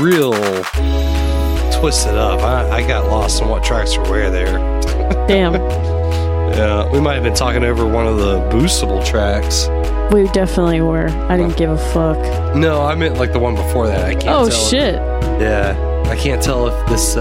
real twisted up. I got lost on what tracks were where there. Damn. Yeah, we might have been talking over one of the boostable tracks. We definitely were. I didn't give a fuck. No, I meant like the one before that. I can't tell. Oh, shit. Yeah, I can't tell if this,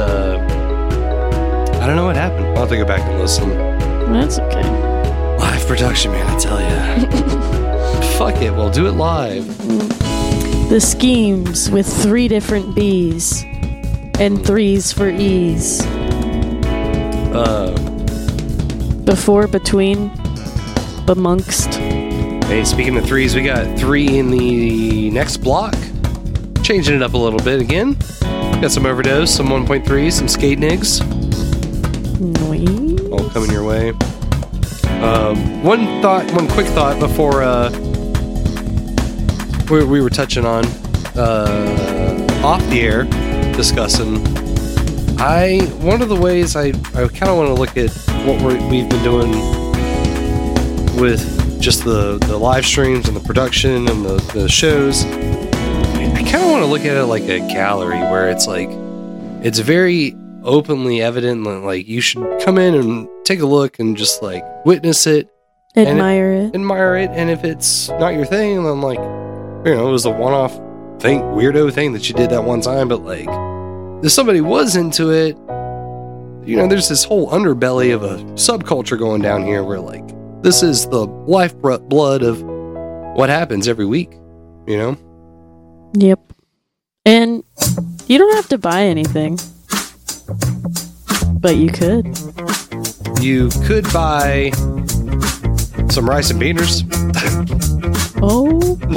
I don't know what happened. I'll have to go back and listen. That's okay. Live production, man, I tell you. Fuck it, we'll do it live. The schemes with 3 different B's and 3s for E's. Before, between, amongst. Hey, speaking of 3s, we got 3 in the next block. Changing it up a little bit again. Got some Overdose, some 1.3, some Skate Nigs. Nice. All coming your way. One quick thought before we were touching on off the air discussing. One of the ways I kind of want to look at what we've been doing with just the live streams and the production and the shows. I kind of want to look at it like a gallery where it's like it's very openly evident that like you should come in and take a look and just like witness it, admire it, and if it's not your thing, then like it was a one-off thing, weirdo thing that you did that one time, but like if somebody was into it, there's this whole underbelly of a subculture going down here where like this is the lifeblood of what happens every week, Yep. And you don't have to buy anything. But you could. You could buy some rice and beaners. Oh